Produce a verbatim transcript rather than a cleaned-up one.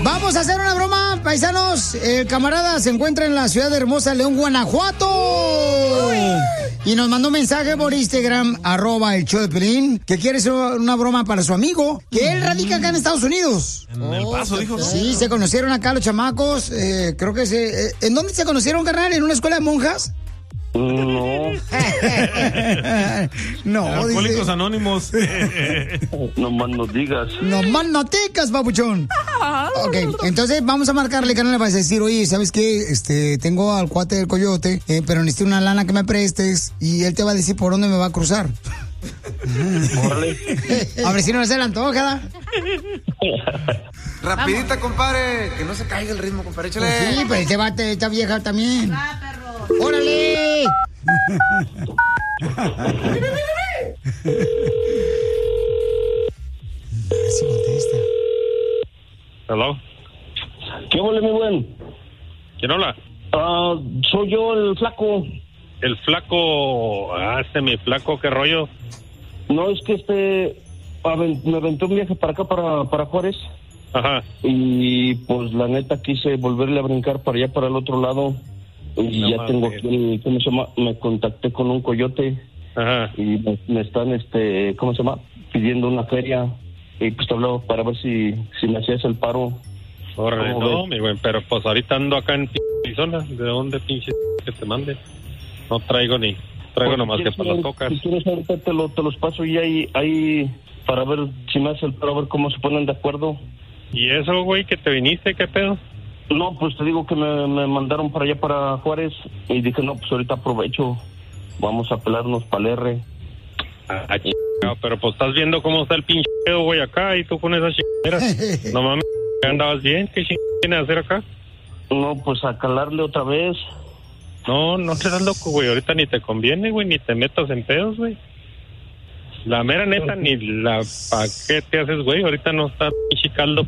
Vamos a hacer una broma, paisanos. El camarada se encuentra en la ciudad de hermosa León, Guanajuato. Y nos mandó un mensaje por Instagram, arroba el show de Pelín, que quiere hacer una broma para su amigo, que él radica acá en Estados Unidos. En El Paso, dijo, ¿no? Sí, se conocieron acá los chamacos. Eh, creo que se... Eh, ¿En dónde se conocieron, carnal? ¿En una escuela de monjas? No. No, Alcohólicos dice... Anónimos. No más no digas. No más no ticas, papuchón. Ok, entonces vamos a marcarle, carnal, le vas a decir, oye, ¿sabes qué? Este, tengo al cuate del coyote, eh, pero necesito una lana que me prestes, y él te va a decir por dónde me va a cruzar. Órale. A ver si no se le antoja, ¿da? Rapidita, compadre, que no se caiga el ritmo, compadre, échale. Pues sí, pero este bate, esta vieja también. ¡Órale! A ver si contesta. Hello. ¿Qué huele, mi buen? ¿Quién habla? Ah, soy yo, el flaco. El flaco. Ah, este mi flaco, ¿qué rollo? No, es que este... aven- me aventó un viaje para acá, para, para Juárez. Ajá. Y pues la neta quise volverle a brincar para allá, para el otro lado. Y No ya mames. tengo aquí, el- ¿cómo se llama? Me contacté con un coyote. Ajá. Y me, me están, este, ¿cómo se llama? Pidiendo una feria. Y pues te hablaba para ver si, si me hacías el paro. Órale, ¿Cómo no, ves? mi güey, pero pues ahorita ando acá en Arizona. ¿De dónde pinche que te mande? No traigo ni... Traigo Pues, nomás si que quieres, para las cocas. Si quieres ahorita te, lo, te los paso y ahí, ahí para ver si me hace el paro, a ver cómo se ponen de acuerdo. ¿Y eso, güey, que te viniste? ¿Qué pedo? No, pues te digo que me, me mandaron para allá, para Juárez. Y dije, no, pues ahorita aprovecho. Vamos a pelarnos para el R. Ah, chingado, pero pues estás viendo cómo está el pinche pedo, güey, acá, y tú con esas chingaderas. No mames, ¿andabas bien? ¿Qué chingaderas tienes a hacer acá? No, pues a calarle otra vez. No, no seas loco, güey, ahorita ni te conviene, güey, ni te metas en pedos, güey. La mera neta, ni la... ¿Pa' qué te haces, güey? Ahorita no está pinche caldo